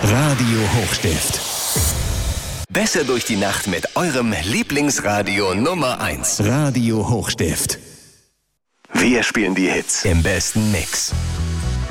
Radio Hochstift. Besser durch die Nacht mit eurem Lieblingsradio Nummer 1. Radio Hochstift. Wir spielen die Hits im besten Mix.